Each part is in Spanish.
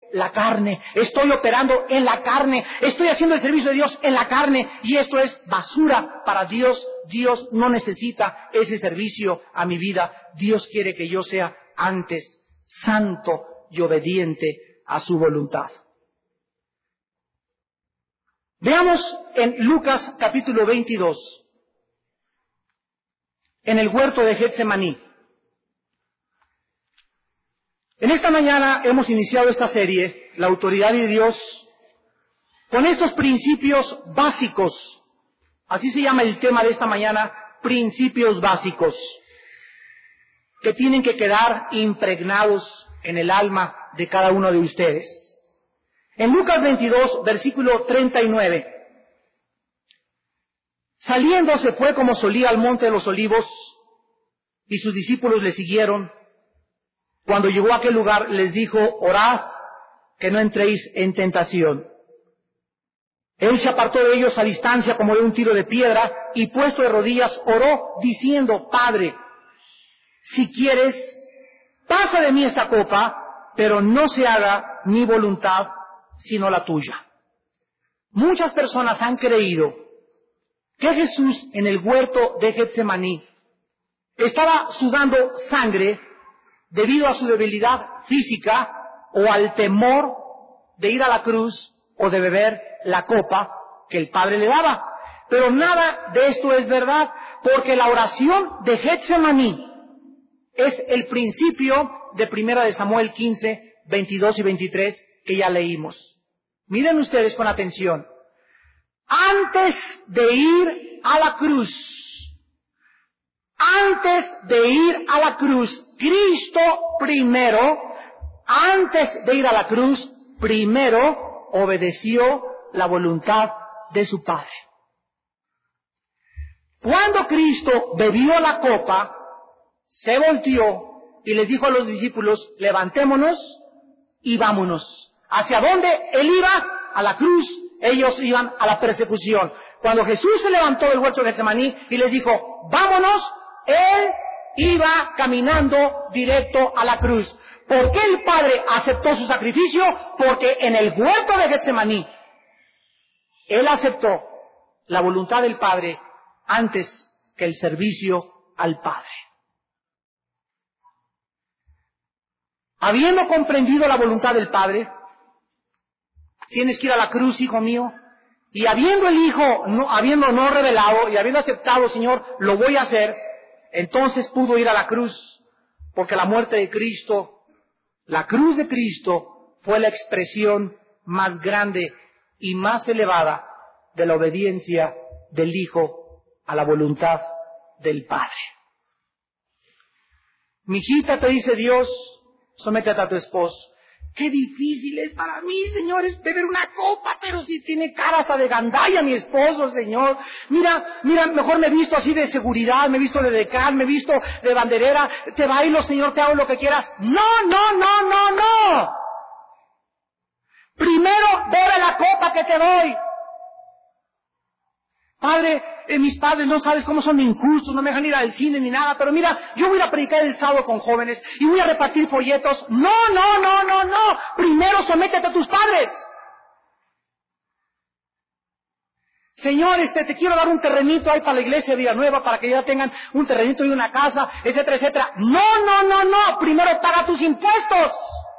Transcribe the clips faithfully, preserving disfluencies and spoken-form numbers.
la carne. Estoy operando en la carne. Estoy haciendo el servicio de Dios en la carne. Y esto es basura para Dios. Dios no necesita ese servicio a mi vida. Dios quiere que yo sea antes santo y obediente a su voluntad. Veamos en Lucas capítulo veintidós, en el huerto de Getsemaní. En esta mañana hemos iniciado esta serie, La autoridad de Dios, con estos principios básicos. Así se llama el tema de esta mañana, principios básicos, que tienen que quedar impregnados en el alma de cada uno de ustedes. En Lucas veintidós, versículo treinta y nueve. Saliendo se fue como solía al monte de los olivos, y sus discípulos le siguieron. Cuando llegó a aquel lugar, les dijo, orad, que no entréis en tentación. Él se apartó de ellos a distancia como de un tiro de piedra, y puesto de rodillas, oró, diciendo, Padre, si quieres, pasa de mí esta copa, pero no se haga mi voluntad, sino la tuya. Muchas personas han creído que Jesús en el huerto de Getsemaní estaba sudando sangre debido a su debilidad física o al temor de ir a la cruz o de beber la copa que el Padre le daba. Pero nada de esto es verdad, porque la oración de Getsemaní es el principio de Primera de Samuel quince, veintidós y veintitrés que ya leímos. Miren ustedes con atención. Antes de ir a la cruz, antes de ir a la cruz, Cristo primero, antes de ir a la cruz, primero obedeció la voluntad de su Padre. Cuando Cristo bebió la copa, se volteó y les dijo a los discípulos, levantémonos y vámonos. ¿Hacia dónde él iba? A la cruz. Ellos iban a la persecución. Cuando Jesús se levantó del huerto de Getsemaní y les dijo, vámonos, él iba caminando directo a la cruz. ¿Por qué el Padre aceptó su sacrificio? Porque en el huerto de Getsemaní, él aceptó la voluntad del Padre antes que el servicio al Padre. Habiendo comprendido la voluntad del Padre, tienes que ir a la cruz, hijo mío, y habiendo el Hijo, no, habiendo no revelado y habiendo aceptado, Señor, lo voy a hacer, entonces pudo ir a la cruz, porque la muerte de Cristo, la cruz de Cristo, fue la expresión más grande y más elevada de la obediencia del Hijo a la voluntad del Padre. Mijita, te dice Dios, sométete a tu esposo. Qué difícil es para mí, señores, beber una copa, pero si tiene cara hasta de gandalla mi esposo, Señor. Mira, mira, mejor me he visto así de seguridad, me he visto de decán, me he visto de banderera. Te bailo, Señor, te hago lo que quieras. No, no, no, no, no. Primero bebe la copa que te doy. Padre, eh, mis padres no sabes cómo son de injustos, no me dejan ir al cine ni nada, pero mira, yo voy a predicar el sábado con jóvenes y voy a repartir folletos. No, no, no, no, no. Primero sométete a tus padres. Señor, este, te quiero dar un terrenito ahí para la iglesia de Villanueva, para que ya tengan un terrenito y una casa, etcétera, etcétera. No, no, no, no. Primero paga tus impuestos.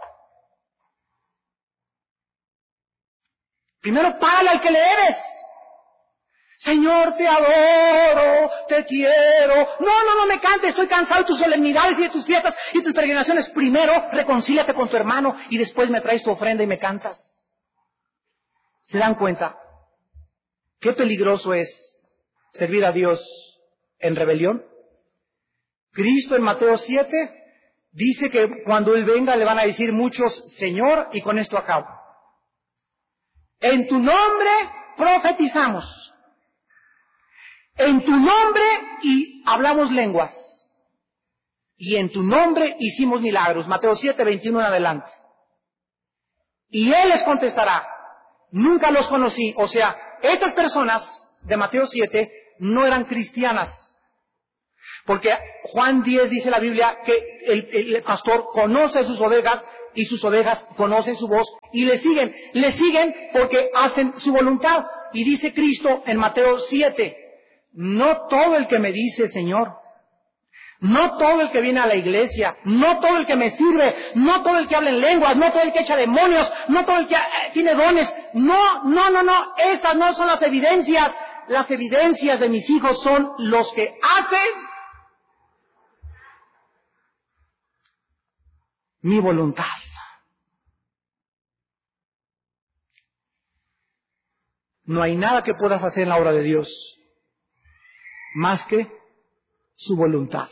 Primero págale al que le debes. Señor, te adoro, te quiero. No, no, no me cantes, estoy cansado de tus solemnidades y de tus fiestas y tus peregrinaciones. Primero, reconcíliate con tu hermano y después me traes tu ofrenda y me cantas. ¿Se dan cuenta? Qué peligroso es servir a Dios en rebelión. Cristo en Mateo siete dice que cuando Él venga le van a decir muchos, Señor, y con esto acabo. En tu nombre profetizamos. En tu nombre y hablamos lenguas. Y en tu nombre hicimos milagros. Mateo siete, veintiuno en adelante. Y Él les contestará, nunca los conocí. O sea, estas personas de Mateo siete no eran cristianas. Porque Juan diez dice la Biblia que el, el pastor conoce sus ovejas y sus ovejas conocen su voz y le siguen. Le siguen porque hacen su voluntad. Y dice Cristo en Mateo siete, no todo el que me dice Señor, no todo el que viene a la iglesia, no todo el que me sirve, no todo el que habla en lenguas, no todo el que echa demonios, no todo el que eh, tiene dones, no, no, no, no, esas no son las evidencias. Las evidencias de mis hijos son los que hacen mi voluntad. No hay nada que puedas hacer en la obra de Dios más que su voluntad.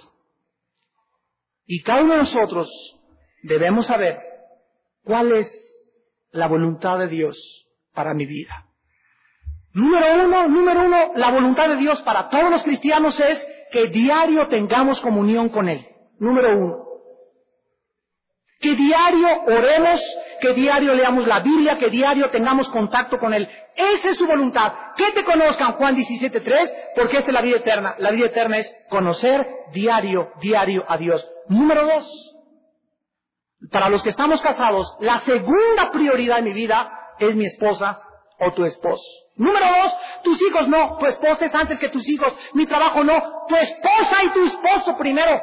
Y cada uno de nosotros debemos saber cuál es la voluntad de Dios para mi vida. Número uno, número uno, la voluntad de Dios para todos los cristianos es que diario tengamos comunión con Él. Número uno. Que diario oremos, que diario leamos la Biblia, que diario tengamos contacto con Él. Esa es su voluntad. Que te conozcan, Juan diecisiete tres, porque esta es la vida eterna. La vida eterna es conocer diario, diario a Dios. Número dos, para los que estamos casados, la segunda prioridad en mi vida es mi esposa o tu esposo. Número dos, tus hijos no, tu esposa es antes que tus hijos, mi trabajo no, tu esposa y tu esposo primero.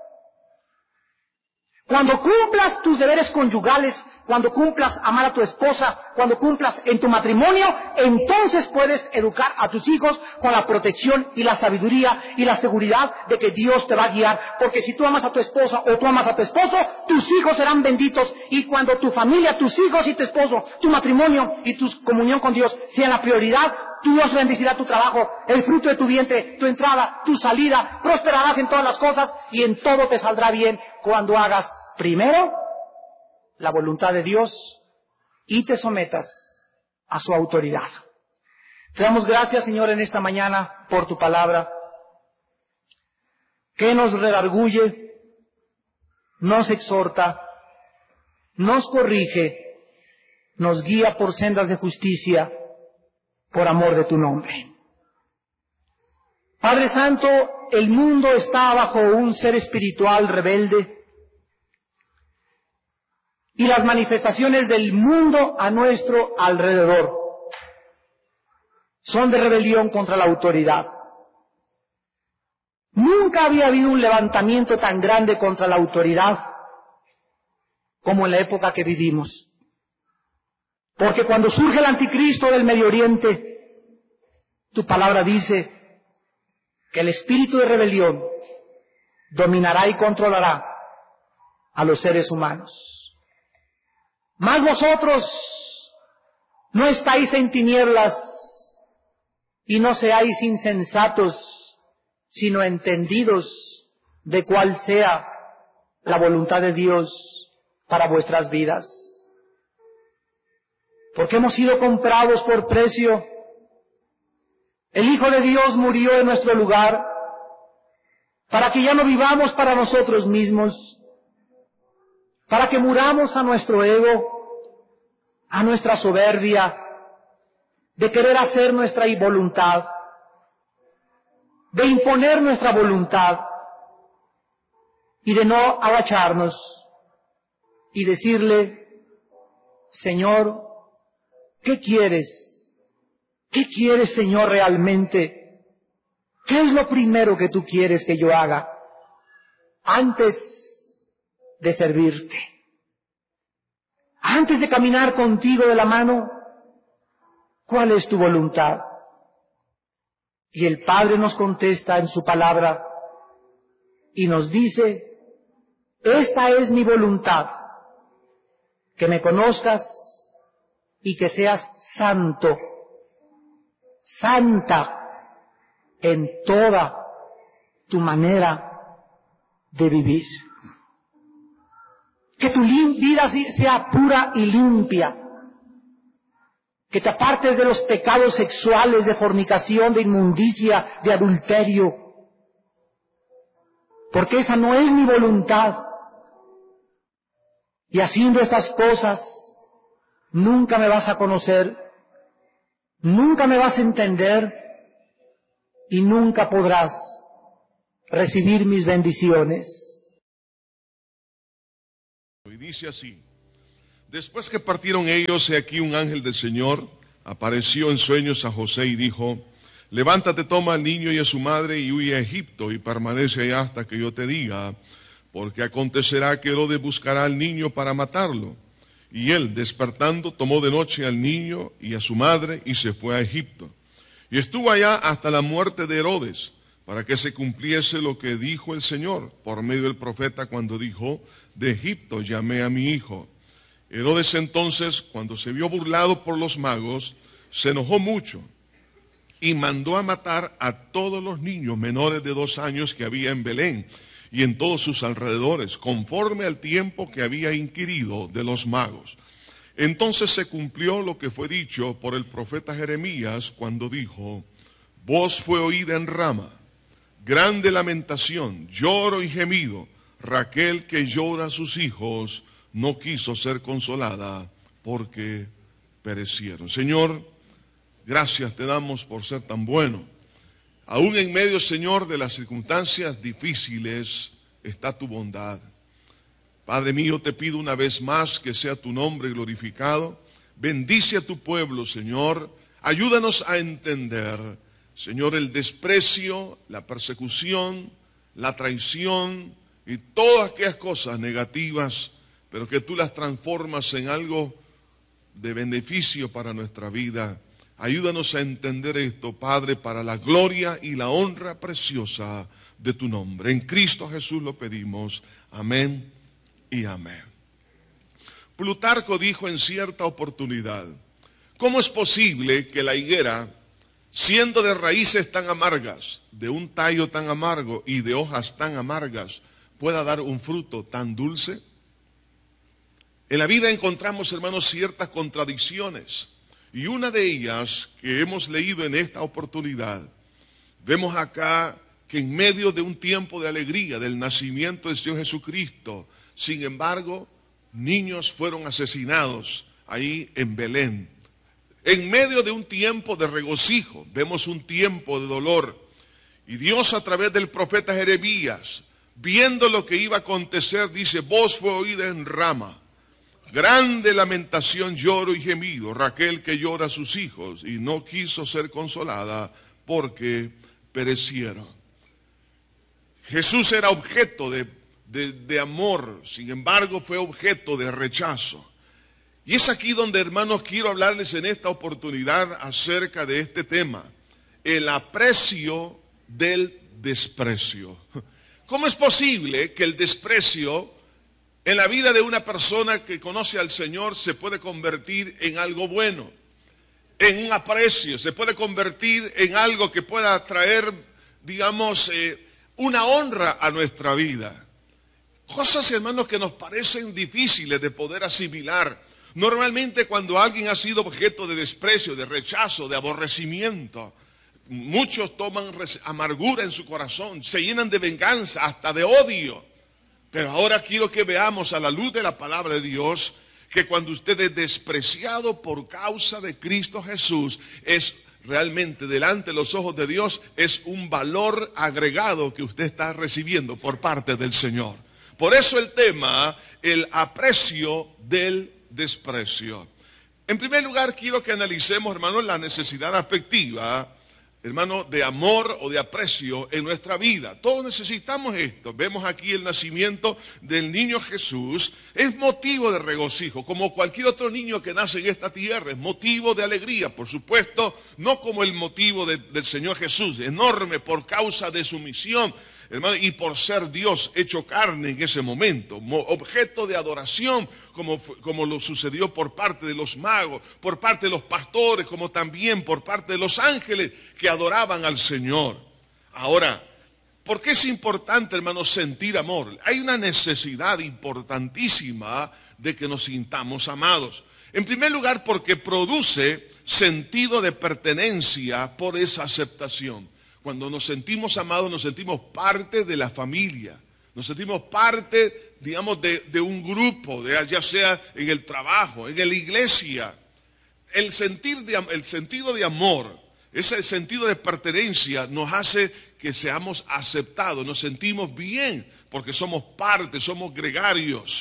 Cuando cumplas tus deberes conyugales, cuando cumplas amar a tu esposa, cuando cumplas en tu matrimonio, entonces puedes educar a tus hijos con la protección y la sabiduría y la seguridad de que Dios te va a guiar. Porque si tú amas a tu esposa o tú amas a tu esposo, tus hijos serán benditos. Y cuando tu familia, tus hijos y tu esposo, tu matrimonio y tu comunión con Dios sean la prioridad, Dios bendecirá tu trabajo, el fruto de tu vientre, tu entrada, tu salida, prosperarás en todas las cosas y en todo te saldrá bien cuando hagas primero la voluntad de Dios y te sometas a su autoridad. Te damos gracias, Señor, en esta mañana por tu palabra, que nos redarguye, nos exhorta, nos corrige, nos guía por sendas de justicia, por amor de tu nombre. Padre Santo, el mundo está bajo un ser espiritual rebelde y las manifestaciones del mundo a nuestro alrededor son de rebelión contra la autoridad. Nunca había habido un levantamiento tan grande contra la autoridad como en la época que vivimos. Porque cuando surge el anticristo del Medio Oriente, tu palabra dice que el espíritu de rebelión dominará y controlará a los seres humanos. Mas vosotros no estáis en tinieblas y no seáis insensatos, sino entendidos de cuál sea la voluntad de Dios para vuestras vidas. Porque hemos sido comprados por precio. El Hijo de Dios murió en nuestro lugar para que ya no vivamos para nosotros mismos, para que muramos a nuestro ego, a nuestra soberbia, de querer hacer nuestra voluntad, de imponer nuestra voluntad y de no agacharnos y decirle, Señor, ¿qué quieres? ¿Qué quieres, Señor, realmente? ¿Qué es lo primero que tú quieres que yo haga antes de servirte? Antes de caminar contigo de la mano, ¿cuál es tu voluntad? Y el Padre nos contesta en su palabra y nos dice, esta es mi voluntad, que me conozcas y que seas santo, santa en toda tu manera de vivir. Que tu vida sea pura y limpia. Que te apartes de los pecados sexuales, de fornicación, de inmundicia, de adulterio. Porque esa no es mi voluntad. Y haciendo estas cosas, nunca me vas a conocer, nunca me vas a entender y nunca podrás recibir mis bendiciones. Y dice así: Después que partieron ellos, he aquí un ángel del Señor apareció en sueños a José y dijo: levántate, toma al niño y a su madre y huye a Egipto y permanece allá hasta que yo te diga, porque acontecerá que Herodes buscará al niño para matarlo. Y él, despertando, tomó de noche al niño y a su madre y se fue a Egipto. Y estuvo allá hasta la muerte de Herodes, para que se cumpliese lo que dijo el Señor por medio del profeta cuando dijo: de Egipto llamé a mi hijo. Herodes entonces, cuando se vio burlado por los magos, se enojó mucho y mandó a matar a todos los niños menores de dos años que había en Belén y en todos sus alrededores, conforme al tiempo que había inquirido de los magos. Entonces se cumplió lo que fue dicho por el profeta Jeremías cuando dijo: voz fue oída en Rama, grande lamentación, lloro y gemido. Raquel, que llora a sus hijos, no quiso ser consolada porque perecieron. Señor, gracias te damos por ser tan bueno. Aún en medio, Señor, de las circunstancias difíciles está tu bondad. Padre mío, te pido una vez más que sea tu nombre glorificado. Bendice a tu pueblo, Señor. Ayúdanos a entender, Señor, el desprecio, la persecución, la traición y todas aquellas cosas negativas, pero que tú las transformas en algo de beneficio para nuestra vida. Ayúdanos a entender esto, Padre, para la gloria y la honra preciosa de tu nombre. En Cristo Jesús lo pedimos. Amén y amén. Plutarco dijo en cierta oportunidad: ¿cómo es posible que la higuera, siendo de raíces tan amargas, de un tallo tan amargo y de hojas tan amargas, pueda dar un fruto tan dulce? En la vida encontramos, hermanos, ciertas contradicciones, y una de ellas que hemos leído en esta oportunidad, vemos acá que en medio de un tiempo de alegría del nacimiento del Señor Jesucristo, sin embargo, niños fueron asesinados ahí en Belén. En medio de un tiempo de regocijo, vemos un tiempo de dolor, y Dios, a través del profeta Jeremías, viendo lo que iba a acontecer, dice: voz fue oída en Rama, grande lamentación, lloro y gemido. Raquel, que llora a sus hijos y no quiso ser consolada porque perecieron. Jesús era objeto de, de, de amor, sin embargo fue objeto de rechazo. Y es aquí donde, hermanos, quiero hablarles en esta oportunidad acerca de este tema: el aprecio del desprecio. ¿Cómo es posible que el desprecio en la vida de una persona que conoce al Señor se puede convertir en algo bueno, en un aprecio, se puede convertir en algo que pueda traer, digamos, eh, una honra a nuestra vida? Cosas, hermanos, que nos parecen difíciles de poder asimilar. Normalmente cuando alguien ha sido objeto de desprecio, de rechazo, de aborrecimiento, muchos toman amargura en su corazón, se llenan de venganza, hasta de odio. Pero ahora quiero que veamos a la luz de la palabra de Dios que cuando usted es despreciado por causa de Cristo Jesús, es realmente delante de los ojos de Dios, es un valor agregado que usted está recibiendo por parte del Señor. Por eso el tema, el aprecio del desprecio. En primer lugar, quiero que analicemos, hermanos, la necesidad afectiva, hermano, de amor o de aprecio en nuestra vida. Todos necesitamos esto. Vemos aquí el nacimiento del niño Jesús. Es motivo de regocijo, como cualquier otro niño que nace en esta tierra. Es motivo de alegría, por supuesto, no como el motivo de, del Señor Jesús, enorme por causa de su misión, hermano, y por ser Dios hecho carne en ese momento, objeto de adoración, como, como lo sucedió por parte de los magos, por parte de los pastores, como también por parte de los ángeles que adoraban al Señor. Ahora, ¿por qué es importante, hermanos, sentir amor? Hay una necesidad importantísima de que nos sintamos amados. En primer lugar, porque produce sentido de pertenencia por esa aceptación. Cuando nos sentimos amados, nos sentimos parte de la familia, nos sentimos parte, digamos, de, de un grupo, de, ya sea en el trabajo, en la iglesia. El, sentir de, el sentido de amor, ese sentido de pertenencia nos hace que seamos aceptados, nos sentimos bien, porque somos parte, somos gregarios.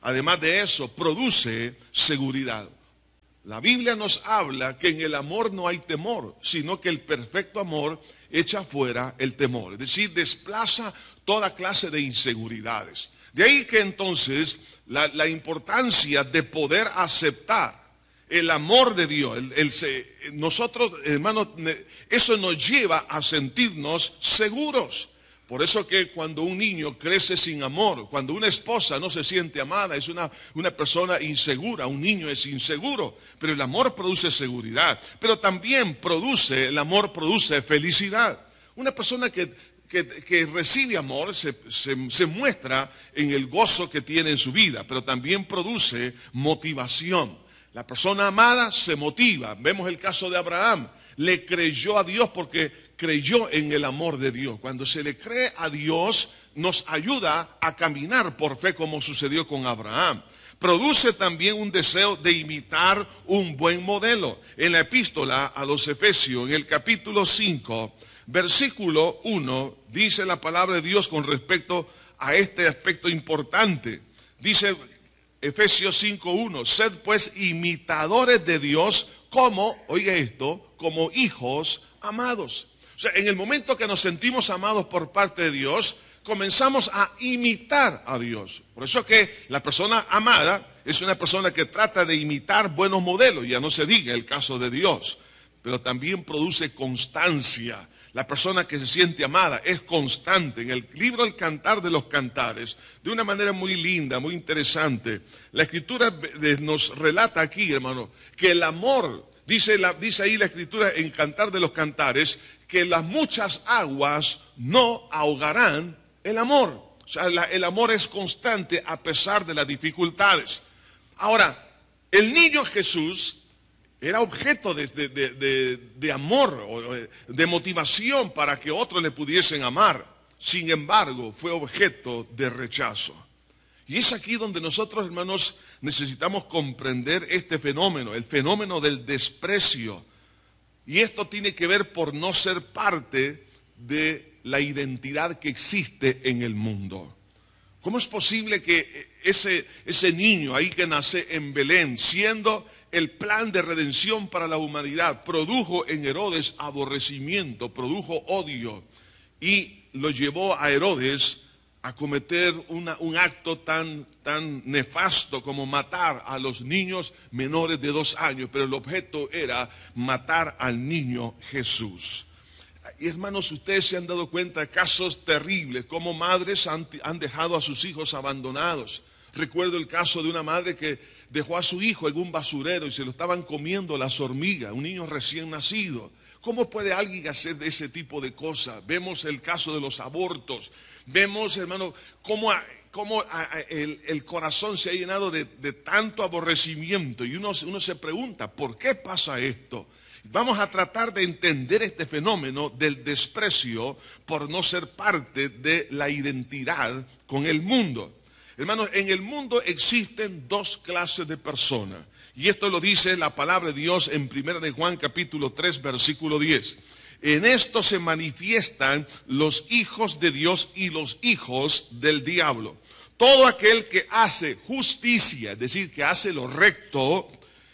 Además de eso, produce seguridad. La Biblia nos habla que en el amor no hay temor, sino que el perfecto amor echa fuera el temor. Es decir, desplaza toda clase de inseguridades. De ahí que entonces la, la importancia de poder aceptar el amor de Dios. El, el, nosotros, hermanos, eso nos lleva a sentirnos seguros. Por eso que cuando un niño crece sin amor, cuando una esposa no se siente amada, es una, una persona insegura, un niño es inseguro. Pero el amor produce seguridad, pero también produce, el amor produce felicidad. Una persona que, que, que recibe amor se, se, se muestra en el gozo que tiene en su vida, pero también produce motivación. La persona amada se motiva. Vemos el caso de Abraham. Le creyó a Dios porque creyó en el amor de Dios. Cuando se le cree a Dios, nos ayuda a caminar por fe como sucedió con Abraham. Produce también un deseo de imitar un buen modelo. En la epístola a los Efesios, en el capítulo cinco, versículo uno, dice la palabra de Dios con respecto a este aspecto importante. Dice Efesios cinco uno, sed pues imitadores de Dios como, oiga esto, como hijos amados. O sea, en el momento que nos sentimos amados por parte de Dios, comenzamos a imitar a Dios. Por eso que la persona amada es una persona que trata de imitar buenos modelos, ya no se diga el caso de Dios, pero también produce constancia. La persona que se siente amada es constante. En el libro El Cantar de los Cantares, de una manera muy linda, muy interesante, la Escritura nos relata aquí, hermano, que el amor, dice, la, dice ahí la Escritura en Cantar de los Cantares, que las muchas aguas no ahogarán el amor. O sea, la, el amor es constante a pesar de las dificultades. Ahora, el niño Jesús era objeto de, de, de, de, de amor, de motivación para que otros le pudiesen amar. Sin embargo, fue objeto de rechazo. Y es aquí donde nosotros, hermanos, necesitamos comprender este fenómeno, el fenómeno del desprecio. Y esto tiene que ver por no ser parte de la identidad que existe en el mundo. ¿Cómo es posible que ese, ese niño ahí que nace en Belén, siendo el plan de redención para la humanidad, produjo en Herodes aborrecimiento, produjo odio y lo llevó a Herodes a cometer una, un acto tan, tan nefasto como matar a los niños menores de dos años, pero el objeto era matar al niño Jesús? Y hermanos, ustedes se han dado cuenta de casos terribles, como madres han, han dejado a sus hijos abandonados. Recuerdo el caso de una madre que dejó a su hijo en un basurero y se lo estaban comiendo las hormigas, un niño recién nacido. ¿Cómo puede alguien hacer de ese tipo de cosas? Vemos el caso de los abortos. Vemos, hermano, cómo, cómo el, el corazón se ha llenado de, de tanto aborrecimiento. Y uno, uno se pregunta, ¿por qué pasa esto? Vamos a tratar de entender este fenómeno del desprecio por no ser parte de la identidad con el mundo. Hermanos, en el mundo existen dos clases de personas. Y esto lo dice la palabra de Dios en primera de Juan capítulo tres, versículo diez. En esto se manifiestan los hijos de Dios y los hijos del diablo. Todo aquel que hace justicia, es decir, que hace lo recto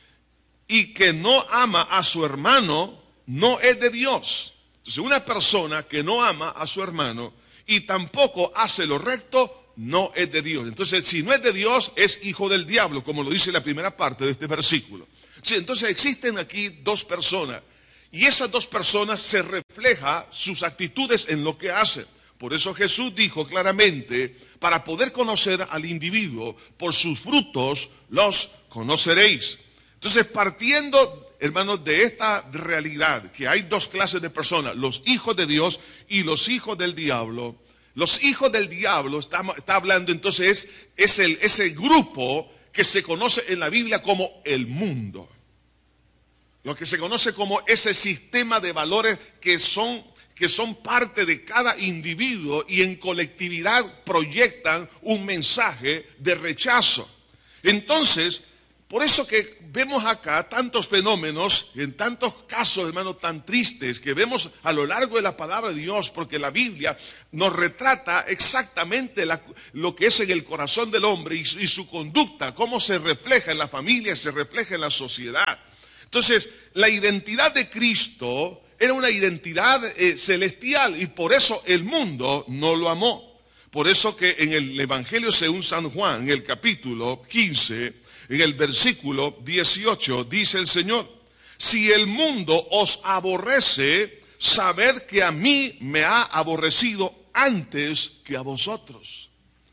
y que no ama a su hermano, no es de Dios. Entonces, una persona que no ama a su hermano y tampoco hace lo recto, no es de Dios. Entonces, si no es de Dios, es hijo del diablo, como lo dice la primera parte de este versículo. Sí, entonces existen aquí dos personas. Y esas dos personas se refleja sus actitudes en lo que hacen. Por eso Jesús dijo claramente, para poder conocer al individuo, por sus frutos los conoceréis. Entonces, partiendo, hermanos, de esta realidad, que hay dos clases de personas, los hijos de Dios y los hijos del diablo. Los hijos del diablo, está, está hablando entonces, es, es el, ese grupo que se conoce en la Biblia como el mundo. Lo que se conoce como ese sistema de valores que son, que son parte de cada individuo y en colectividad proyectan un mensaje de rechazo. Entonces, Por eso que vemos acá tantos fenómenos, en tantos casos, hermanos, tan tristes que vemos a lo largo de la palabra de Dios, porque la Biblia nos retrata exactamente la, lo que es en el corazón del hombre y, y su conducta, cómo se refleja en la familia, se refleja en la sociedad. Entonces, la identidad de Cristo era una identidad eh, celestial y por eso el mundo no lo amó. Por eso que en el Evangelio según San Juan, en el capítulo quince, en el versículo dieciocho, dice el Señor: si el mundo os aborrece, sabed que a mí me ha aborrecido antes que a vosotros.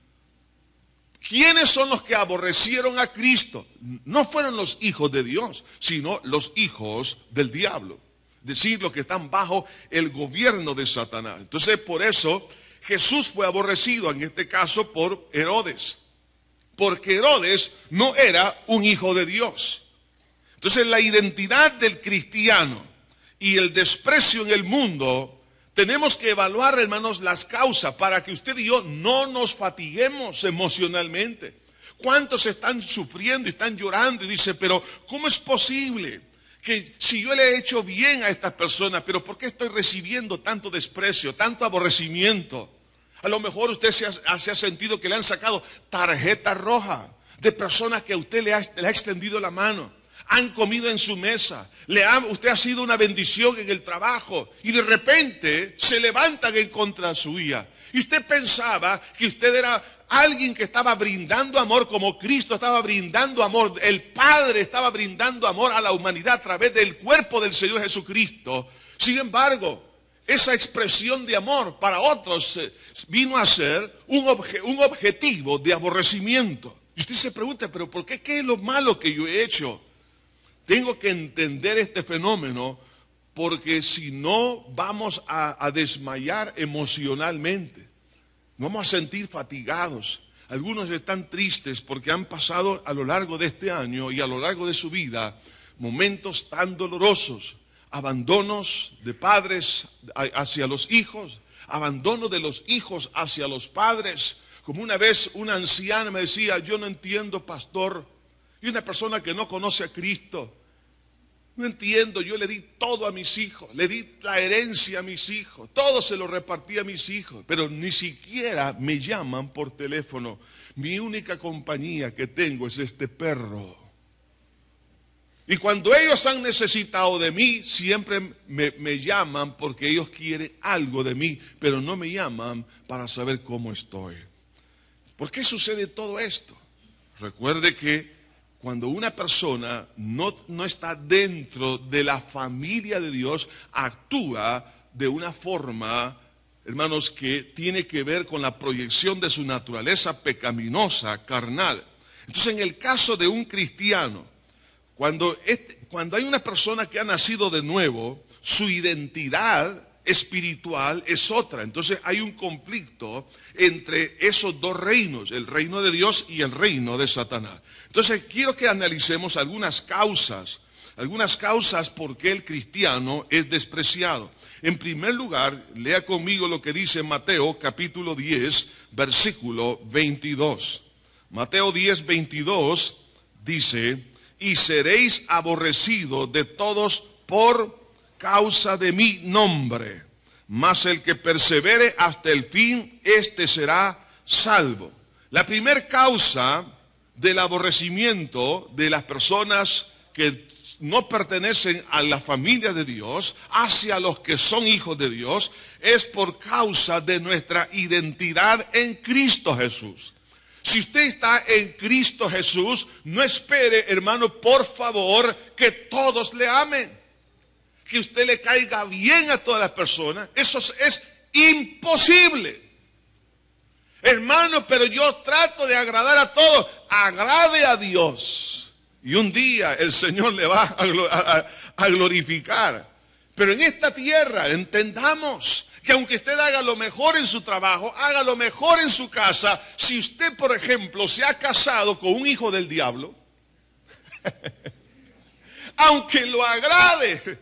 ¿Quiénes son los que aborrecieron a Cristo? No fueron los hijos de Dios, sino los hijos del diablo. Es decir, los que están bajo el gobierno de Satanás. Entonces, por eso Jesús fue aborrecido, en este caso por Herodes. Porque Herodes no era un hijo de Dios. Entonces, la identidad del cristiano y el desprecio en el mundo, tenemos que evaluar, hermanos, las causas para que usted y yo no nos fatiguemos emocionalmente. ¿Cuántos están sufriendo y están llorando y dicen, pero ¿cómo es posible que si yo le he hecho bien a estas personas, pero por qué estoy recibiendo tanto desprecio, tanto aborrecimiento? A lo mejor usted se ha, se ha sentido que le han sacado tarjeta roja de personas que a usted le ha, le ha extendido la mano. Han comido en su mesa, le ha, usted ha sido una bendición en el trabajo y de repente se levantan en contra suya. Y usted pensaba que usted era alguien que estaba brindando amor como Cristo estaba brindando amor. El Padre estaba brindando amor a la humanidad a través del cuerpo del Señor Jesucristo. Sin embargo, esa expresión de amor para otros vino a ser un, obje, un objetivo de aborrecimiento. Y usted se pregunta, pero ¿por qué? ¿Qué es lo malo que yo he hecho? Tengo que entender este fenómeno porque si no vamos a, a desmayar emocionalmente, vamos a sentir fatigados. Algunos están tristes porque han pasado a lo largo de este año y a lo largo de su vida momentos tan dolorosos, abandonos de padres hacia los hijos, abandono de los hijos hacia los padres. Como una vez una anciana me decía, yo no entiendo, pastor. Y una persona que no conoce a Cristo, no entiendo, yo le di todo a mis hijos, le di la herencia a mis hijos, todo se lo repartí a mis hijos, pero ni siquiera me llaman por teléfono. Mi única compañía que tengo es este perro. Y cuando ellos han necesitado de mí, siempre me, me llaman porque ellos quieren algo de mí, pero no me llaman para saber cómo estoy. ¿Por qué sucede todo esto? Recuerde que cuando una persona no, no está dentro de la familia de Dios, actúa de una forma, hermanos, que tiene que ver con la proyección de su naturaleza pecaminosa, carnal. Entonces, en el caso de un cristiano, cuando, este, cuando hay una persona que ha nacido de nuevo, su identidad espiritual es otra. Entonces hay un conflicto entre esos dos reinos, el reino de Dios y el reino de Satanás. Entonces quiero que analicemos algunas causas, algunas causas por qué el cristiano es despreciado. En primer lugar, lea conmigo lo que dice Mateo capítulo diez, versículo veintidós. Mateo diez, veintidós dice, y seréis aborrecidos de todos por causa de mi nombre, mas el que persevere hasta el fin, éste será salvo. La primer causa del aborrecimiento de las personas que no pertenecen a la familia de Dios hacia los que son hijos de Dios es por causa de nuestra identidad en Cristo Jesús. Si usted está en Cristo Jesús, no espere, hermano, por favor, que todos le amen, que usted le caiga bien a todas las personas. Eso es, es imposible. Hermano, pero yo trato de agradar a todos. Agrade a Dios. Y un día el Señor le va a, a, a glorificar. Pero en esta tierra entendamos que aunque usted haga lo mejor en su trabajo, haga lo mejor en su casa, si usted, por ejemplo, se ha casado con un hijo del diablo, aunque lo agrade,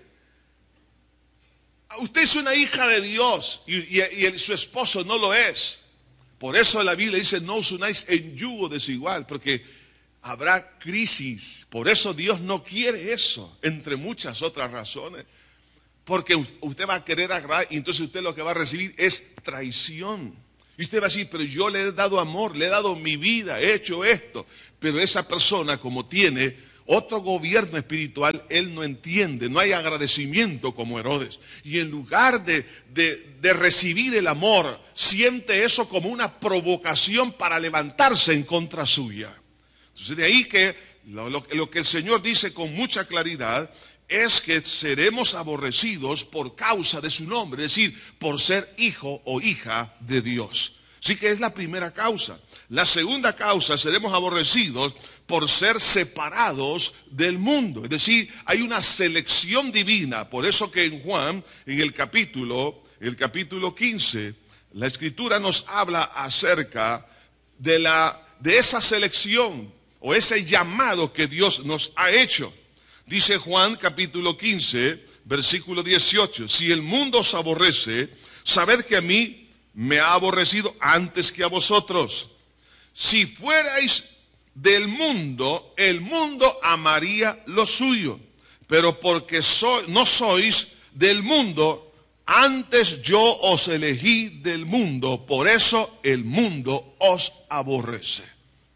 usted es una hija de Dios y, y, y el, su esposo no lo es. Por eso la Biblia dice, no os unáis en yugo desigual, porque habrá crisis. Por eso Dios no quiere eso, entre muchas otras razones. Porque usted va a querer agradar y entonces usted lo que va a recibir es traición. Y usted va a decir, pero yo le he dado amor, le he dado mi vida, he hecho esto. Pero esa persona, como tiene otro gobierno espiritual, él no entiende, no hay agradecimiento como Herodes. Y en lugar de, de, de recibir el amor, siente eso como una provocación para levantarse en contra suya. Entonces de ahí que lo, lo, lo que el Señor dice con mucha claridad es que seremos aborrecidos por causa de su nombre, es decir, por ser hijo o hija de Dios. Así que es la primera causa. La segunda causa, seremos aborrecidos por ser separados del mundo. Es decir, hay una selección divina. Por eso que en Juan, en el capítulo, el capítulo quince, la Escritura nos habla acerca de, la, de esa selección o ese llamado que Dios nos ha hecho. Dice Juan capítulo quince, versículo dieciocho, si el mundo os aborrece, sabed que a mí me ha aborrecido antes que a vosotros. Si fuerais del mundo, el mundo amaría lo suyo, pero porque so, no sois del mundo, antes yo os elegí del mundo, por eso el mundo os aborrece.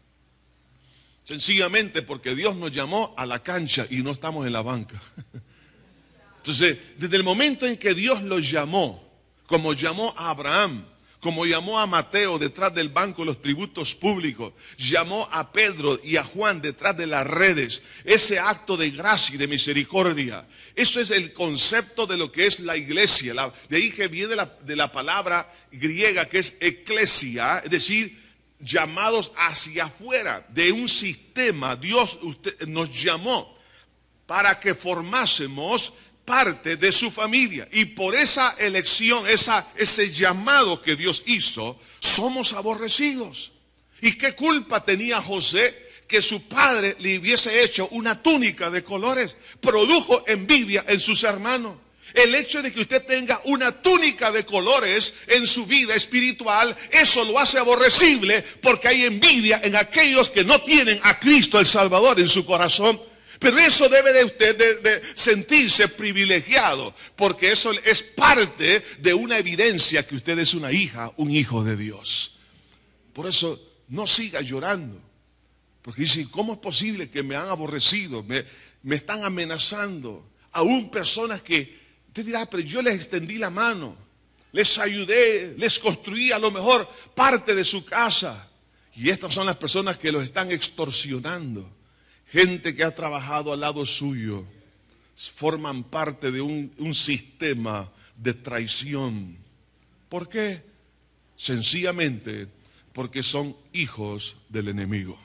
Sencillamente porque Dios nos llamó a la cancha y no estamos en la banca. Entonces, desde el momento en que Dios los llamó, como llamó a Abraham, como llamó a Mateo detrás del banco de los tributos públicos, llamó a Pedro y a Juan detrás de las redes, ese acto de gracia y de misericordia, eso es el concepto de lo que es la iglesia. La, de ahí que viene la, de la palabra griega que es eclesia, es decir, llamados hacia afuera de un sistema. Dios usted, nos llamó para que formásemos parte de su familia. Y por esa elección, esa, ese llamado que Dios hizo, somos aborrecidos. ¿Y qué culpa tenía José que su padre le hubiese hecho una túnica de colores? Produjo envidia en sus hermanos. El hecho de que usted tenga una túnica de colores en su vida espiritual, eso lo hace aborrecible porque hay envidia en aquellos que no tienen a Cristo el Salvador en su corazón. Pero eso debe de usted de, de sentirse privilegiado, porque eso es parte de una evidencia que usted es una hija, un hijo de Dios. Por eso no siga llorando, porque dice, ¿cómo es posible que me han aborrecido? Me, me están amenazando. Aún personas que usted dirá, pero yo les extendí la mano, les ayudé, les construí a lo mejor parte de su casa. Y estas son las personas que los están extorsionando. Gente que ha trabajado al lado suyo, forman parte de un, un sistema de traición. ¿Por qué? Sencillamente porque son hijos del enemigo.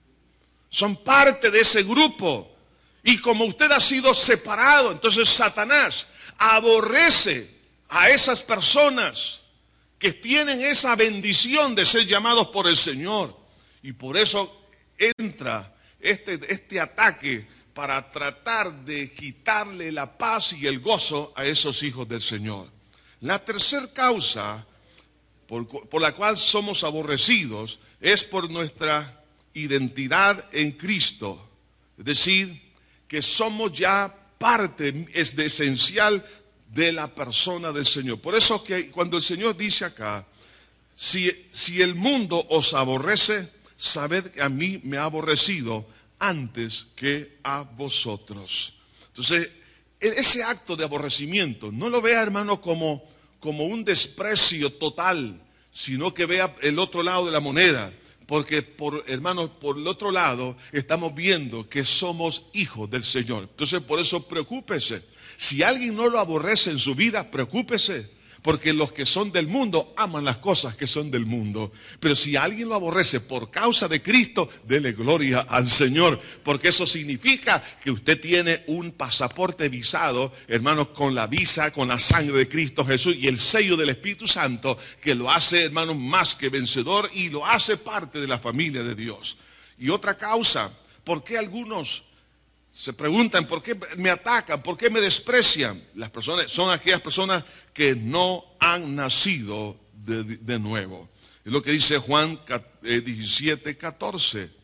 Son parte de ese grupo. Y como usted ha sido separado, entonces Satanás aborrece a esas personas que tienen esa bendición de ser llamados por el Señor. Y por eso entra este, este ataque para tratar de quitarle la paz y el gozo a esos hijos del Señor. La tercera causa por, por la cual somos aborrecidos es por nuestra identidad en Cristo. Es decir, que somos ya parte es de esencial de la persona del Señor. Por eso que cuando el Señor dice acá, si, si el mundo os aborrece, sabed que a mí me ha aborrecido antes que a vosotros. Entonces, ese acto de aborrecimiento, no lo vea, hermano, como, como un desprecio total, sino que vea el otro lado de la moneda. Porque, por, hermanos, por el otro lado, estamos viendo que somos hijos del Señor. Entonces, por eso, preocúpese. Si alguien no lo aborrece en su vida, preocúpese. Porque los que son del mundo aman las cosas que son del mundo. Pero si alguien lo aborrece por causa de Cristo, dele gloria al Señor. Porque eso significa que usted tiene un pasaporte visado, hermanos, con la visa, con la sangre de Cristo Jesús y el sello del Espíritu Santo, que lo hace, hermanos, más que vencedor y lo hace parte de la familia de Dios. Y otra causa, ¿por qué algunos se preguntan por qué me atacan, por qué me desprecian? Las personas son aquellas personas que no han nacido de, de nuevo. Es lo que dice Juan diecisiete, catorce.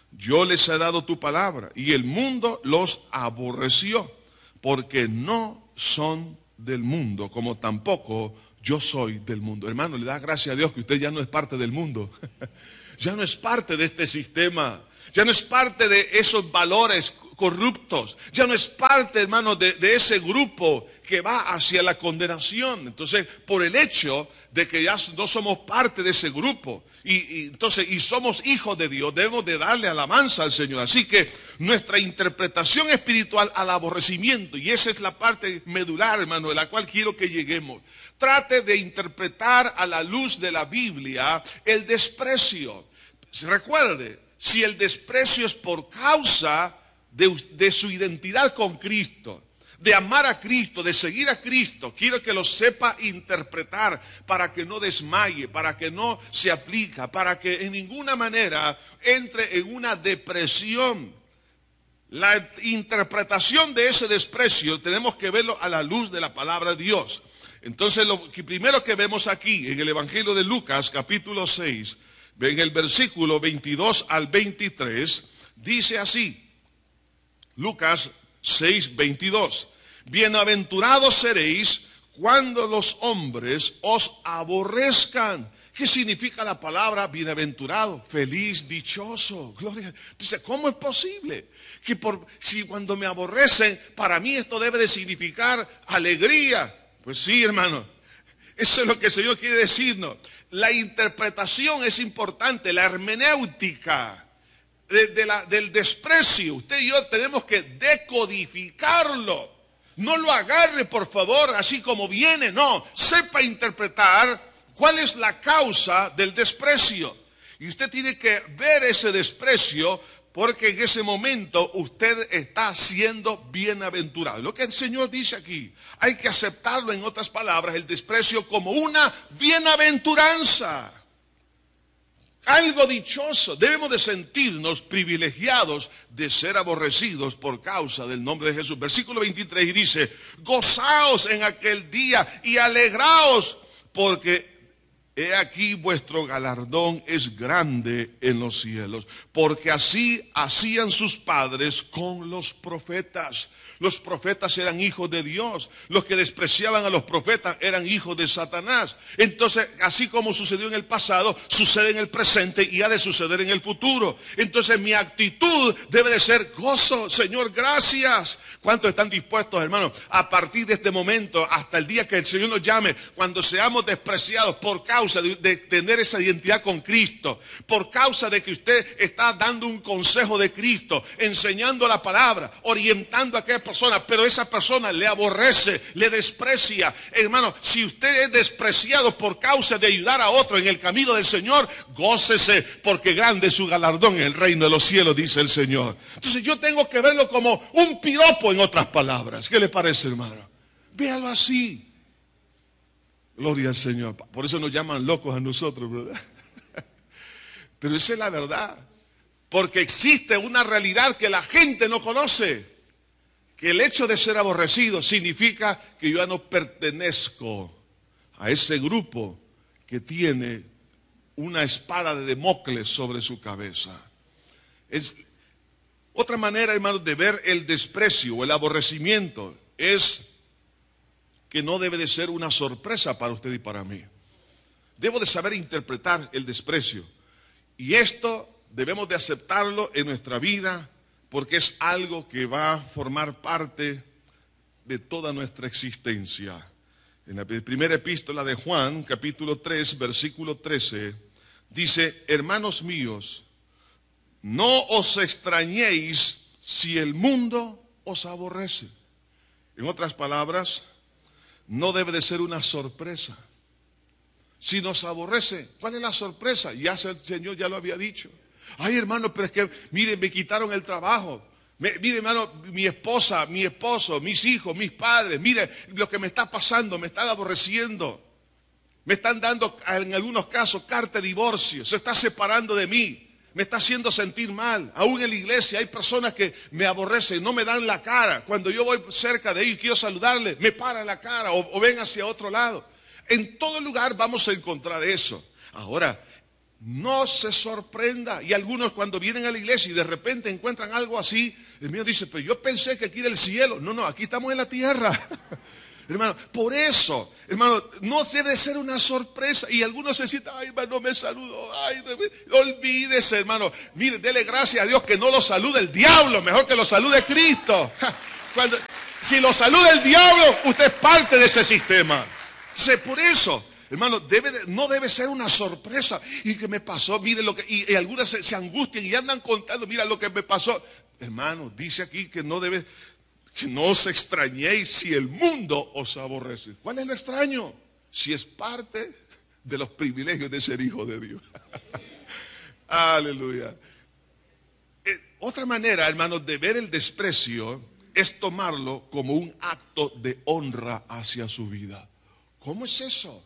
Yo les he dado tu palabra y el mundo los aborreció, porque no son del mundo, como tampoco yo soy del mundo. Hermano, le da gracias a Dios que usted ya no es parte del mundo. Ya no es parte de este sistema. Ya no es parte de esos valores corruptos. Ya no es parte, hermano, de, de ese grupo que va hacia la condenación. Entonces, por el hecho de que ya no somos parte de ese grupo y, y entonces y somos hijos de Dios, debemos de darle alabanza al Señor. Así que nuestra interpretación espiritual al aborrecimiento, y esa es la parte medular, hermano, de la cual quiero que lleguemos. Trate de interpretar a la luz de la Biblia el desprecio. Recuerde, si el desprecio es por causa de, de su identidad con Cristo, de amar a Cristo, de seguir a Cristo, quiero que lo sepa interpretar para que no desmaye, para que no se aplica, para que en ninguna manera entre en una depresión. La interpretación de ese desprecio tenemos que verlo a la luz de la palabra de Dios. Entonces, lo que primero que vemos aquí en el Evangelio de Lucas, capítulo seis, en el versículo veintidós al veintitrés, dice así, Lucas seis, veintidós, bienaventurados seréis cuando los hombres os aborrezcan. ¿Qué significa la palabra bienaventurado? Feliz, dichoso, gloria. Dice, ¿cómo es posible? Que por, si cuando me aborrecen, para mí esto debe de significar alegría. Pues sí, hermano, eso es lo que el Señor quiere decirnos. La interpretación es importante, la hermenéutica de, de la, del desprecio. Usted y yo tenemos que decodificarlo. No lo agarre, por favor, así como viene. No, sepa interpretar cuál es la causa del desprecio. Y usted tiene que ver ese desprecio, porque en ese momento usted está siendo bienaventurado. Lo que el Señor dice aquí, hay que aceptarlo, en otras palabras, el desprecio como una bienaventuranza. Algo dichoso. Debemos de sentirnos privilegiados de ser aborrecidos por causa del nombre de Jesús. Versículo veintitrés y dice, gozaos en aquel día y alegraos, porque he aquí vuestro galardón es grande en los cielos, porque así hacían sus padres con los profetas. Los profetas eran hijos de Dios. Los que despreciaban a los profetas eran hijos de Satanás. Entonces, así como sucedió en el pasado, sucede en el presente y ha de suceder en el futuro. Entonces, mi actitud debe de ser gozo. Señor, gracias. ¿Cuántos están dispuestos, hermanos, a partir de este momento hasta el día que el Señor nos llame, cuando seamos despreciados por causa de, de tener esa identidad con Cristo, por causa de que usted está dando un consejo de Cristo, enseñando la palabra, orientando a aquella persona, pero esa persona le aborrece, le desprecia? Hermano, si usted es despreciado por causa de ayudar a otro en el camino del Señor, gócese, porque grande es su galardón en el reino de los cielos, dice el Señor. Entonces yo tengo que verlo como un piropo, en otras palabras. ¿Qué le parece, hermano? Véalo así. Gloria al Señor. Por eso nos llaman locos a nosotros, ¿verdad? Pero esa es la verdad. Porque existe una realidad que la gente no conoce. Que el hecho de ser aborrecido significa que yo ya no pertenezco a ese grupo que tiene una espada de Damocles sobre su cabeza. Es otra manera, hermanos, de ver el desprecio o el aborrecimiento, es que no debe de ser una sorpresa para usted y para mí. Debo de saber interpretar el desprecio. Y esto debemos de aceptarlo en nuestra vida, porque es algo que va a formar parte de toda nuestra existencia. En la primera epístola de Juan, capítulo tres, versículo trece, dice, hermanos míos, no os extrañéis si el mundo os aborrece. En otras palabras, no debe de ser una sorpresa. Si nos aborrece, ¿cuál es la sorpresa? Ya el Señor ya lo había dicho. Ay, hermano, pero es que, mire, me quitaron el trabajo. Me, mire, hermano, mi esposa, mi esposo, mis hijos, mis padres, mire lo que me está pasando, me están aborreciendo. Me están dando, en algunos casos, carta de divorcio. Se está separando de mí. Me está haciendo sentir mal. Aún en la iglesia hay personas que me aborrecen, no me dan la cara. Cuando yo voy cerca de ellos y quiero saludarles, me paran la cara o, o ven hacia otro lado. En todo lugar vamos a encontrar eso. Ahora, no se sorprenda. Y algunos cuando vienen a la iglesia y de repente encuentran algo así, el mío dice, pero yo pensé que aquí era el cielo. No, no, aquí estamos en la tierra. Hermano, por eso, hermano, no debe ser una sorpresa. Y algunos se sientan, ay, hermano, me saludo. Ay, olvídese, hermano. Mire, dele gracias a Dios que no lo salude el diablo, mejor que lo salude Cristo. Cuando, si lo saluda el diablo, usted es parte de ese sistema. Entonces, por eso, hermano, debe de, no debe ser una sorpresa. ¿Y qué me pasó? Mire lo que, y, y algunas se, se angustian y andan contando, mira lo que me pasó. Hermano, dice aquí que no debe, que no os extrañéis si el mundo os aborrece. ¿Cuál es lo extraño? Si es parte de los privilegios de ser hijo de Dios. Aleluya. Eh, otra manera, hermanos, de ver el desprecio es tomarlo como un acto de honra hacia su vida. ¿Cómo es eso?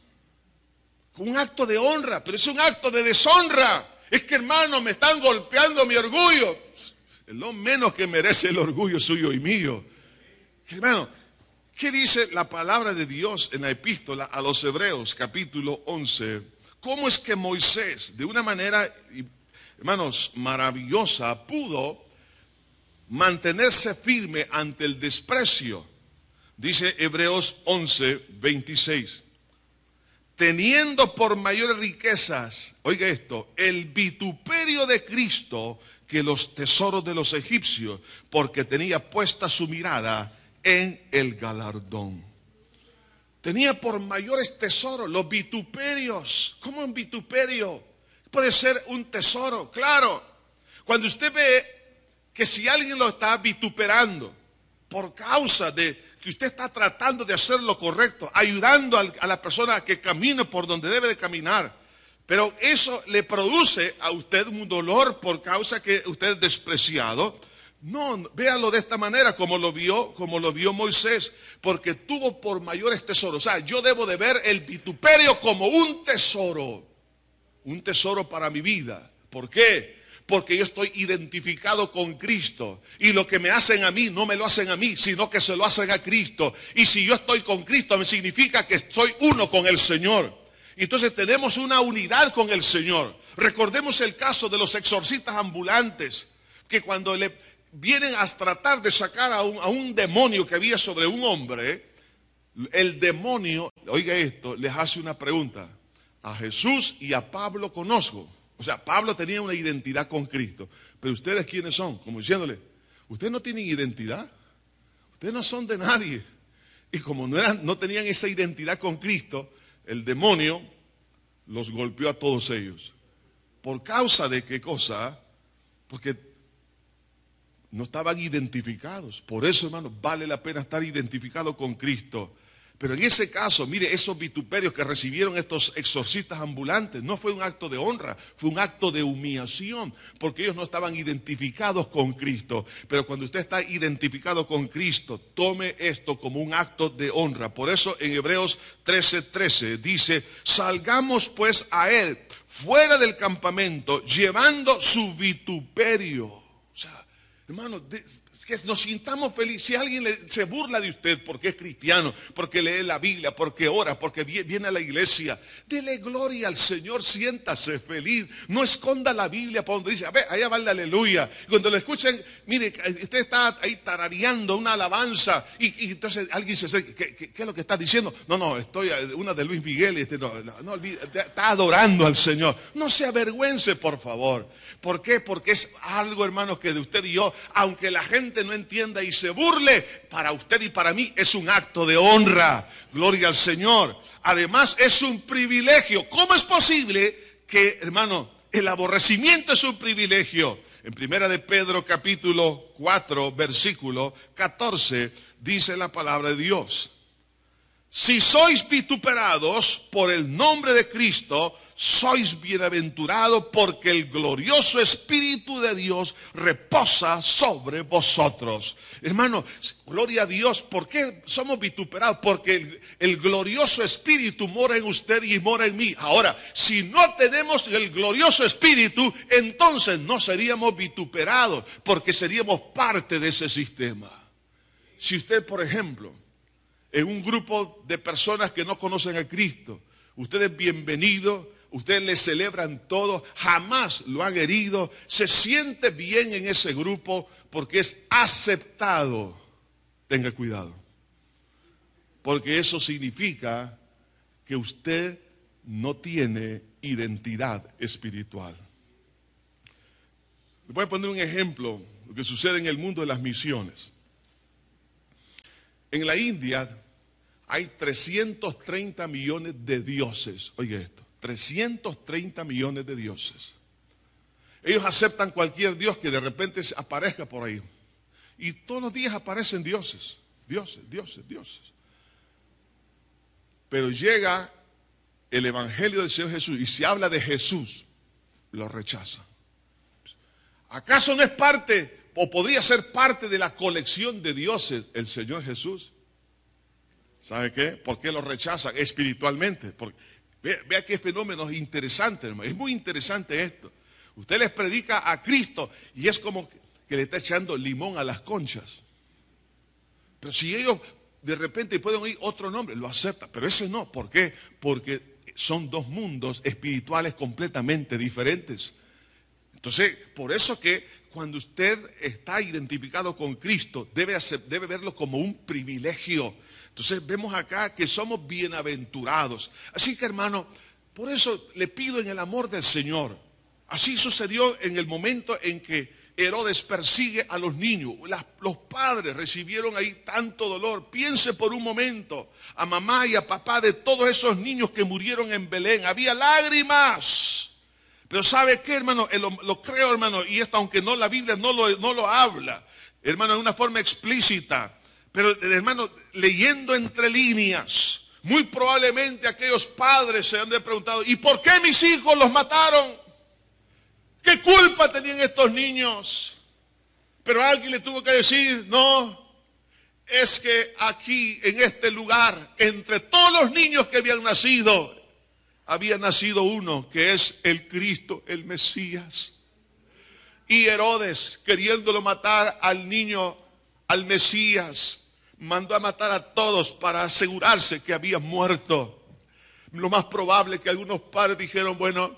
Un acto de honra, pero es un acto de deshonra. Es que, hermano, me están golpeando mi orgullo. Es lo menos que merece el orgullo suyo y mío. Hermano, ¿qué dice la palabra de Dios en la epístola a los Hebreos, capítulo once? ¿Cómo es que Moisés, de una manera, hermanos, maravillosa, pudo mantenerse firme ante el desprecio? Dice Hebreos once, veintiséis. Teniendo por mayores riquezas, oiga esto, el vituperio de Cristo que los tesoros de los egipcios, porque tenía puesta su mirada en el galardón. Tenía por mayores tesoros los vituperios. ¿Cómo un vituperio? Puede ser un tesoro, claro. Cuando usted ve que si alguien lo está vituperando por causa de que usted está tratando de hacer lo correcto, ayudando a la persona que camine por donde debe de caminar, pero eso le produce a usted un dolor por causa que usted es despreciado, no, véalo de esta manera como lo vio, como lo vio Moisés, porque tuvo por mayores tesoros. O sea, yo debo de ver el vituperio como un tesoro, un tesoro para mi vida. ¿Por qué? Porque yo estoy identificado con Cristo. Y lo que me hacen a mí, no me lo hacen a mí, sino que se lo hacen a Cristo. Y si yo estoy con Cristo, me significa que soy uno con el Señor. Entonces tenemos una unidad con el Señor. Recordemos el caso de los exorcistas ambulantes, que cuando le vienen a tratar de sacar a un, a un demonio que había sobre un hombre, el demonio, oiga esto, les hace una pregunta. A Jesús y a Pablo conozco. O sea, Pablo tenía una identidad con Cristo. Pero ustedes, ¿quiénes son? Como diciéndole, ustedes no tienen identidad. Ustedes no son de nadie. Y como no, eran, no tenían esa identidad con Cristo, el demonio los golpeó a todos ellos. ¿Por causa de qué cosa? Porque no estaban identificados. Por eso, hermano, vale la pena estar identificado con Cristo. Pero en ese caso, mire, esos vituperios que recibieron estos exorcistas ambulantes, no fue un acto de honra, fue un acto de humillación, porque ellos no estaban identificados con Cristo. Pero cuando usted está identificado con Cristo, tome esto como un acto de honra. Por eso en Hebreos trece, trece dice, salgamos pues a él, fuera del campamento, llevando su vituperio. O sea, hermano, de, que nos sintamos felices. Si alguien le, se burla de usted porque es cristiano, porque lee la Biblia, porque ora, porque viene a la iglesia, dele gloria al Señor, siéntase feliz. No esconda la Biblia por donde dice, a ver, allá va el aleluya. Cuando lo escuchen, mire, usted está ahí tarareando una alabanza y, y entonces alguien se dice, ¿qué, qué, ¿qué es lo que está diciendo? No, no, estoy una de Luis Miguel y este, no, no, no olvide, está adorando al Señor. No se avergüence, por favor. ¿Por qué? Porque es algo, hermanos, que de usted y yo, aunque la gente no entienda y se burle, para usted y para mí es un acto de honra. Gloria al Señor. Además es un privilegio. ¿Cómo es posible que, hermano, el aborrecimiento es un privilegio? En primera de Pedro capítulo cuatro, versículo catorce, dice la palabra de Dios. Si sois vituperados por el nombre de Cristo, sois bienaventurados porque el glorioso Espíritu de Dios reposa sobre vosotros. Hermano, gloria a Dios. ¿Por qué somos vituperados? Porque el, el glorioso Espíritu mora en usted y mora en mí. Ahora, si no tenemos el glorioso Espíritu, entonces no seríamos vituperados, porque seríamos parte de ese sistema. Si usted, por ejemplo, en un grupo de personas que no conocen a Cristo, usted es bienvenido, ustedes le celebran todo, jamás lo han herido, se siente bien en ese grupo porque es aceptado. Tenga cuidado, porque eso significa que usted no tiene identidad espiritual. Le voy a poner un ejemplo, lo que sucede en el mundo de las misiones. En la India hay trescientos treinta millones de dioses. Oiga esto, trescientos treinta millones de dioses. Ellos aceptan cualquier dios que de repente aparezca por ahí. Y todos los días aparecen dioses, dioses, dioses, dioses. Pero llega el Evangelio del Señor Jesús y se habla de Jesús, lo rechazan. ¿Acaso no es parte, o podría ser parte de la colección de dioses el Señor Jesús? ¿Sabe qué? ¿Por qué lo rechazan espiritualmente? Porque, vea, vea qué fenómeno interesante, hermano. Es muy interesante esto. Usted les predica a Cristo y es como que le está echando limón a las conchas. Pero si ellos de repente pueden oír otro nombre, lo aceptan. Pero ese no. ¿Por qué? Porque son dos mundos espirituales completamente diferentes. Entonces, por eso que cuando usted está identificado con Cristo, debe, hacer, debe verlo como un privilegio. Entonces vemos acá que somos bienaventurados. Así que, hermano, por eso le pido en el amor del Señor. Así sucedió en el momento en que Herodes persigue a los niños. Las, los padres recibieron ahí tanto dolor. Piense por un momento a mamá y a papá de todos esos niños que murieron en Belén. Había lágrimas. Pero ¿sabe qué, hermano? Lo, lo creo, hermano, y esto aunque no la Biblia no lo, no lo habla, hermano, de una forma explícita. Pero, hermano, leyendo entre líneas, muy probablemente aquellos padres se han de preguntado, ¿y por qué mis hijos los mataron? ¿Qué culpa tenían estos niños? Pero alguien le tuvo que decir, no, es que aquí, en este lugar, entre todos los niños que habían nacido, había nacido uno que es el Cristo, el Mesías. Y Herodes, queriéndolo matar al niño, al Mesías, mandó a matar a todos para asegurarse que había muerto. Lo más probable es que algunos padres dijeron, bueno,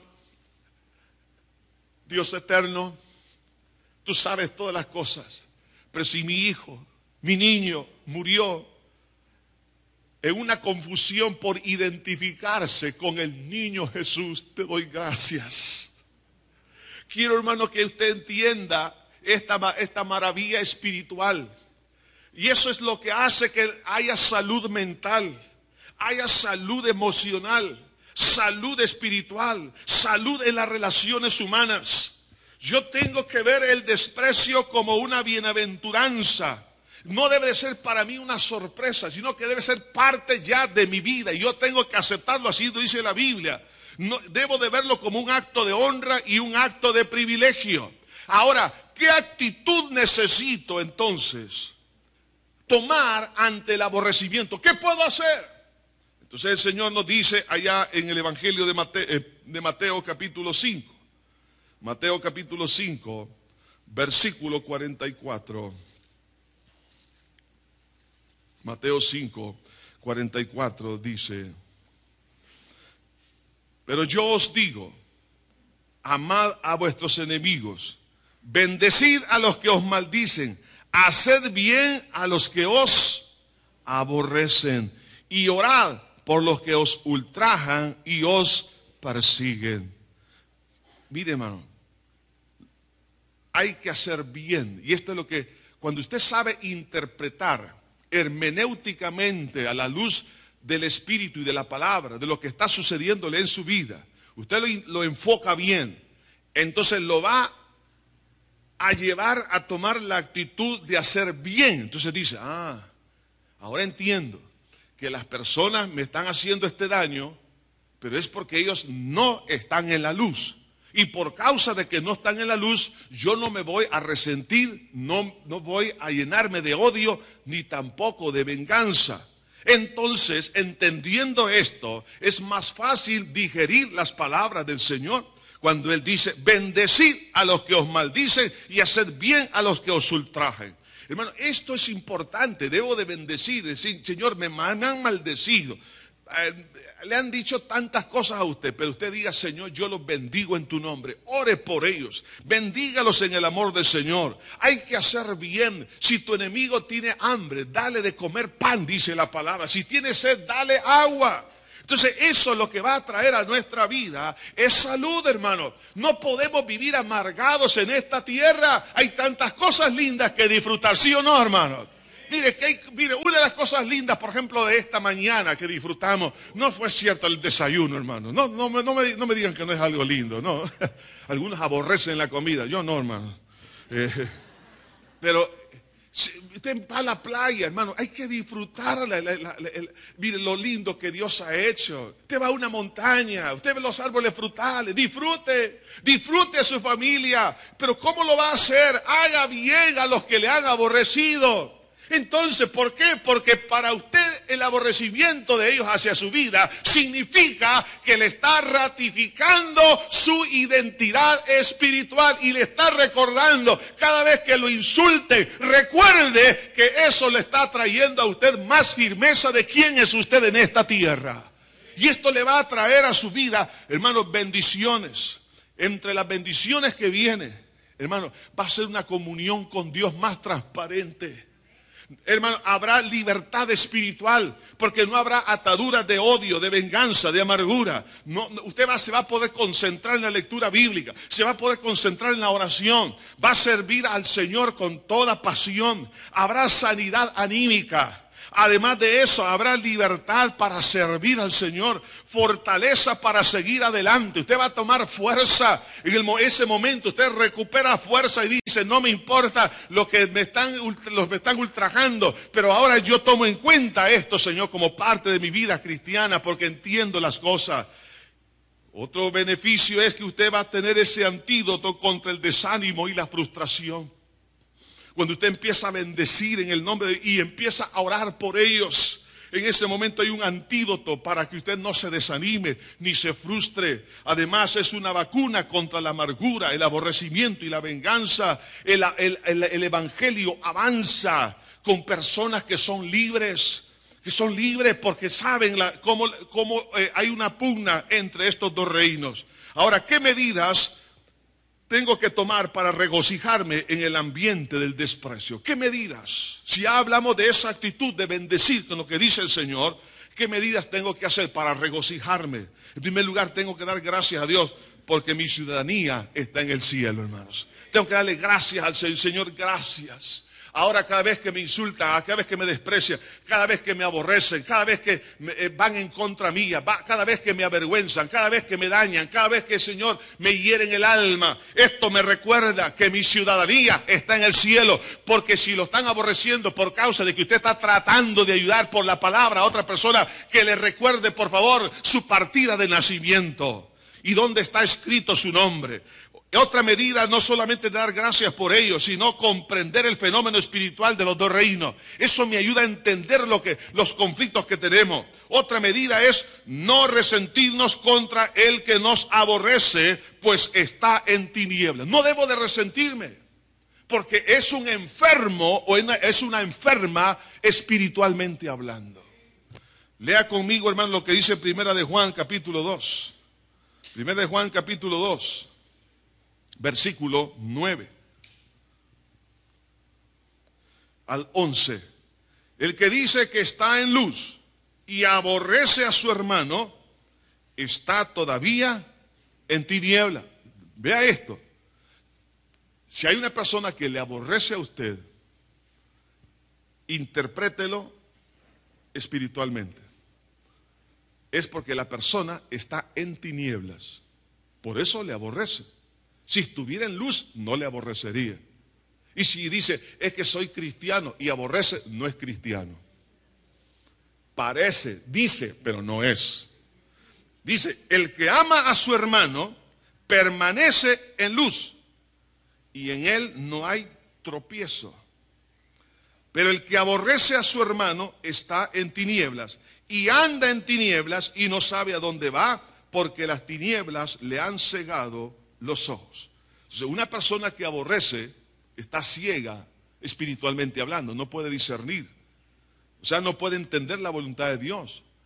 Dios eterno, tú sabes todas las cosas, pero si mi hijo, mi niño murió en una confusión por identificarse con el niño Jesús, te doy gracias. Quiero, hermano, que usted entienda esta, esta maravilla espiritual. Y eso es lo que hace que haya salud mental, haya salud emocional, salud espiritual, salud en las relaciones humanas. Yo tengo que ver el desprecio como una bienaventuranza. No debe de ser para mí una sorpresa, sino que debe ser parte ya de mi vida. Y yo tengo que aceptarlo, así lo dice la Biblia. No, debo de verlo como un acto de honra y un acto de privilegio. Ahora, ¿qué actitud necesito entonces tomar ante el aborrecimiento? ¿Qué puedo hacer? Entonces el Señor nos dice allá en el Evangelio de Mateo, de Mateo capítulo cinco. Mateo capítulo cinco, versículo cuarenta y cuatro. Mateo cinco, cuarenta y cuatro dice, pero yo os digo, amad a vuestros enemigos, bendecid a los que os maldicen, haced bien a los que os aborrecen y orad por los que os ultrajan y os persiguen. Mire, hermano, hay que hacer bien. Y esto es lo que, cuando usted sabe interpretar hermenéuticamente a la luz del Espíritu y de la palabra, de lo que está sucediéndole en su vida, usted lo, lo enfoca bien, entonces lo va a llevar a tomar la actitud de hacer bien. Entonces dice, ah, ahora entiendo que las personas me están haciendo este daño, pero es porque ellos no están en la luz. Y por causa de que no están en la luz, yo no me voy a resentir, no, no voy a llenarme de odio, ni tampoco de venganza. Entonces, entendiendo esto, es más fácil digerir las palabras del Señor. Cuando Él dice, bendecid a los que os maldicen y haced bien a los que os ultrajen. Hermano, esto es importante, debo de bendecir, decir, Señor, me, me han maldecido. eh, le han dicho tantas cosas a usted, pero usted diga: Señor, yo los bendigo en tu nombre. Ore por ellos, bendígalos en el amor del Señor. Hay que hacer bien. Si tu enemigo tiene hambre, dale de comer pan, dice la palabra. Si tiene sed, dale agua. Entonces eso es lo que va a traer a nuestra vida, es salud, hermano. No podemos vivir amargados en esta tierra. Hay tantas cosas lindas que disfrutar, ¿sí o no, hermano? Mire, que hay, mire, una de las cosas lindas, por ejemplo, de esta mañana que disfrutamos, no fue cierto el desayuno, hermano. No, no, no, me, no me digan que no es algo lindo, no. Algunos aborrecen la comida, yo no, hermano. Eh, pero si usted va a la playa, hermano, hay que disfrutar la, la, la, la, el, mire lo lindo que Dios ha hecho. Usted va a una montaña, usted ve los árboles frutales, disfrute, disfrute a su familia. Pero ¿cómo lo va a hacer? Haga bien a los que le han aborrecido. Entonces, ¿por qué? Porque para usted el aborrecimiento de ellos hacia su vida significa que le está ratificando su identidad espiritual y le está recordando cada vez que lo insulte, recuerde que eso le está trayendo a usted más firmeza de quién es usted en esta tierra. Y esto le va a traer a su vida, hermanos, bendiciones. Entre las bendiciones que vienen, hermano, va a ser una comunión con Dios más transparente. Hermano, habrá libertad espiritual, porque no habrá ataduras de odio, de venganza, de amargura. No, usted va, se va a poder concentrar en la lectura bíblica, se va a poder concentrar en la oración, va a servir al Señor con toda pasión. Habrá sanidad anímica. Además de eso, habrá libertad para servir al Señor, fortaleza para seguir adelante. Usted va a tomar fuerza en el, ese momento. Usted recupera fuerza y dice: no me importa lo que me están, los me están ultrajando, pero ahora yo tomo en cuenta esto, Señor, como parte de mi vida cristiana, porque entiendo las cosas. Otro beneficio es que usted va a tener ese antídoto contra el desánimo y la frustración. Cuando usted empieza a bendecir en el nombre de, y empieza a orar por ellos, en ese momento hay un antídoto para que usted no se desanime ni se frustre. Además es una vacuna contra la amargura, el aborrecimiento y la venganza. El, el, el, el evangelio avanza con personas que son libres, que son libres porque saben la, cómo, cómo eh, hay una pugna entre estos dos reinos. Ahora, ¿qué medidas tengo que tomar para regocijarme en el ambiente del desprecio? ¿Qué medidas? Si ya hablamos de esa actitud de bendecir con lo que dice el Señor, ¿qué medidas tengo que hacer para regocijarme? En primer lugar, tengo que dar gracias a Dios porque mi ciudadanía está en el cielo, hermanos. Tengo que darle gracias al Señor. Señor, gracias. Ahora cada vez que me insultan, cada vez que me desprecian, cada vez que me aborrecen, cada vez que me, eh, van en contra mía, va, cada vez que me avergüenzan, cada vez que me dañan, cada vez que, Señor, me hieren el alma, esto me recuerda que mi ciudadanía está en el cielo. Porque si lo están aborreciendo por causa de que usted está tratando de ayudar por la palabra a otra persona, que le recuerde, por favor, su partida de nacimiento y dónde está escrito su nombre. Otra medida, no solamente dar gracias por ello, sino comprender el fenómeno espiritual de los dos reinos. Eso me ayuda a entender lo que, los conflictos que tenemos. Otra medida es no resentirnos contra el que nos aborrece, pues está en tinieblas. No debo de resentirme, porque es un enfermo o es una enferma espiritualmente hablando. Lea conmigo, hermano, lo que dice Primera de Juan, capítulo dos. Primera de Juan, capítulo dos. Versículo nueve al once. El que dice que está en luz y aborrece a su hermano, está todavía en tiniebla. Vea esto. Si hay una persona que le aborrece a usted, interprételo espiritualmente. Es porque la persona está en tinieblas. Por eso le aborrece. Si estuviera en luz, no le aborrecería. Y si dice, es que soy cristiano y aborrece, no es cristiano. Parece, dice, pero no es. Dice, el que ama a su hermano permanece en luz y en él no hay tropiezo. Pero el que aborrece a su hermano está en tinieblas y anda en tinieblas y no sabe a dónde va, porque las tinieblas le han cegado los ojos. Entonces, una persona que aborrece está ciega espiritualmente hablando, no puede discernir. O sea, no puede entender la voluntad de Dios.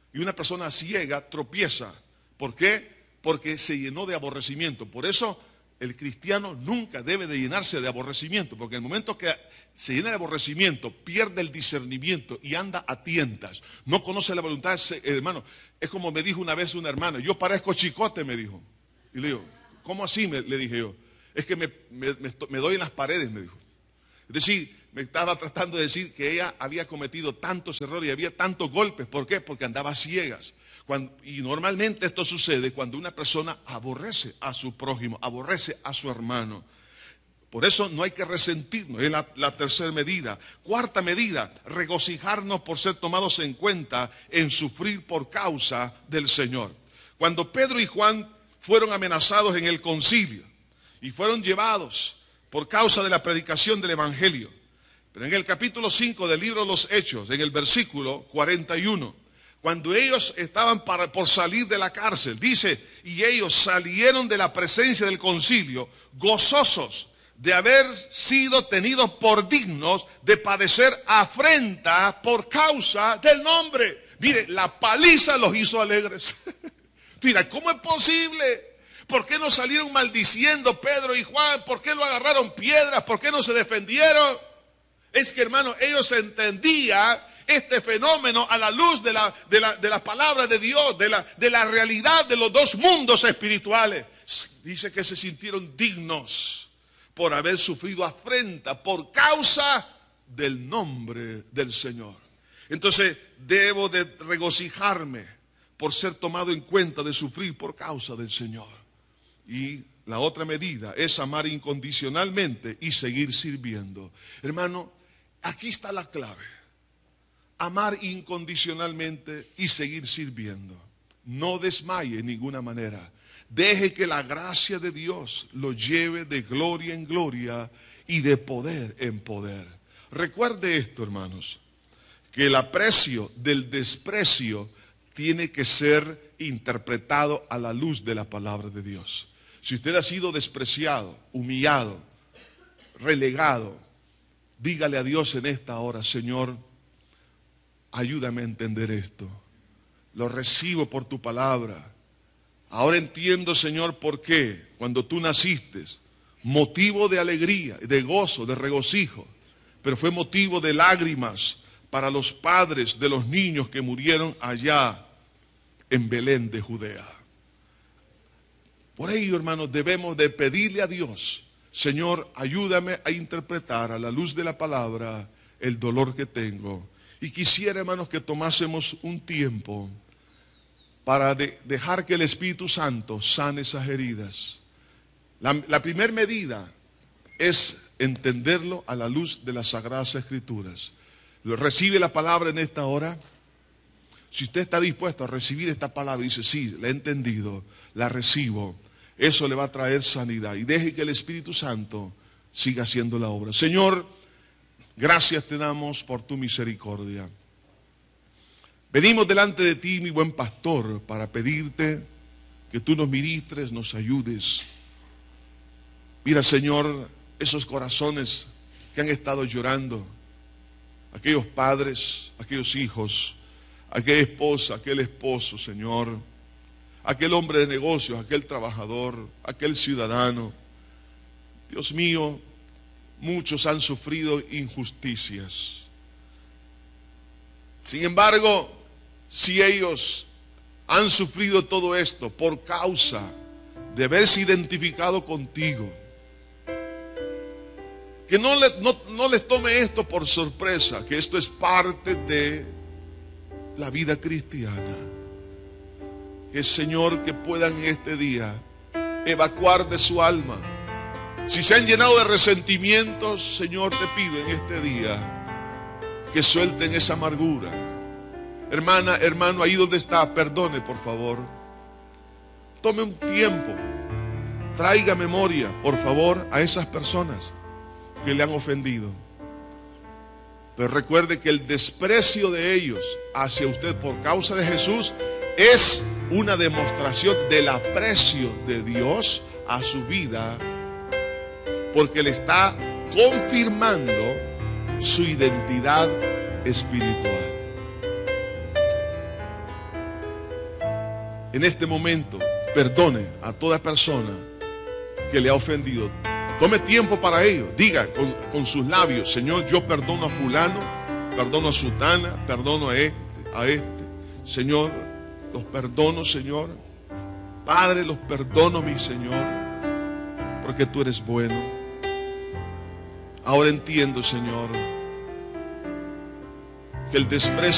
Y una persona ciega tropieza. ¿Por qué? Porque se llenó de aborrecimiento. Por eso el cristiano nunca debe de llenarse de aborrecimiento, porque en el momento que se llena de aborrecimiento, pierde el discernimiento y anda a tientas. No conoce la voluntad, hermano. Es como me dijo una vez una hermana, yo parezco chicote, me dijo. Y le digo, ¿cómo así? Me, le dije yo. Es que me, me, me doy en las paredes, me dijo. Es decir, me estaba tratando de decir que ella había cometido tantos errores y había tantos golpes. ¿Por qué? Porque andaba ciegas. Cuando, y normalmente esto sucede cuando una persona aborrece a su prójimo, aborrece a su hermano. Por eso no hay que resentirnos, es la, la tercera medida. Cuarta medida, regocijarnos por ser tomados en cuenta en sufrir por causa del Señor. Cuando Pedro y Juan fueron amenazados en el concilio y fueron llevados por causa de la predicación del Evangelio, pero en el capítulo cinco del libro de los Hechos, en el versículo cuarenta y uno, cuando ellos estaban para, por salir de la cárcel, dice, y ellos salieron de la presencia del concilio gozosos de haber sido tenidos por dignos de padecer afrenta por causa del nombre. Mire, la paliza los hizo alegres. Mira, ¿cómo es posible? ¿Por qué no salieron maldiciendo Pedro y Juan? ¿Por qué no agarraron piedras? ¿Por qué no se defendieron? Es que, hermano, ellos entendían este fenómeno a la luz de la, de la, de la palabra de Dios, de la, de la realidad de los dos mundos espirituales. Dice que se sintieron dignos por haber sufrido afrenta por causa del nombre del Señor. Entonces, debo de regocijarme por ser tomado en cuenta de sufrir por causa del Señor. Y la otra medida es amar incondicionalmente y seguir sirviendo. Hermano, aquí está la clave. Amar incondicionalmente y seguir sirviendo. No desmaye en ninguna manera. Deje que la gracia de Dios lo lleve de gloria en gloria y de poder en poder. Recuerde esto, hermanos, que el aprecio del desprecio tiene que ser interpretado a la luz de la palabra de Dios. Si usted ha sido despreciado, humillado, relegado, dígale a Dios en esta hora, Señor, ayúdame a entender esto. Lo recibo por tu palabra. Ahora entiendo, Señor, por qué cuando tú naciste, motivo de alegría, de gozo, de regocijo, pero fue motivo de lágrimas para los padres de los niños que murieron allá en Belén de Judea. Por ello, hermanos, debemos de pedirle a Dios, Señor, ayúdame a interpretar a la luz de la palabra el dolor que tengo. Y quisiera, hermanos, que tomásemos un tiempo para de, dejar que el Espíritu Santo sane esas heridas. La, la primera medida es entenderlo a la luz de las Sagradas Escrituras. ¿Recibe la palabra en esta hora? Si usted está dispuesto a recibir esta palabra y dice, sí, la he entendido, la recibo, eso le va a traer sanidad. Y deje que el Espíritu Santo siga haciendo la obra. Señor, gracias te damos por tu misericordia. Venimos delante de ti, mi buen pastor, para pedirte que tú nos ministres, nos ayudes. Mira, Señor, esos corazones que han estado llorando, aquellos padres, aquellos hijos, aquella esposa, aquel esposo, Señor, aquel hombre de negocios, aquel trabajador, aquel ciudadano. Dios mío, muchos han sufrido injusticias. Sin embargo, si ellos han sufrido todo esto por causa de haberse identificado contigo, que no, le, no, no les tome esto por sorpresa, que esto es parte de la vida cristiana. Que Señor, que puedan en este día evacuar de su alma. Si se han llenado de resentimientos, Señor, te pido en este día que suelten esa amargura. Hermana, hermano, ahí donde está, perdone por favor. Tome un tiempo, traiga memoria, por favor, a esas personas que le han ofendido. Pero recuerde que el desprecio de ellos hacia usted por causa de Jesús es una demostración del aprecio de Dios a su vida, porque le está confirmando su identidad espiritual. en este momento perdone a toda persona que le ha ofendido. Tome tiempo para ello. Diga con, con sus labios: Señor, yo perdono a fulano, perdono a sutana, perdono a este, a este. Señor, los perdono, Señor. Padre, los perdono, mi Señor, porque tú eres bueno. Ahora entiendo, Señor, que el desprecio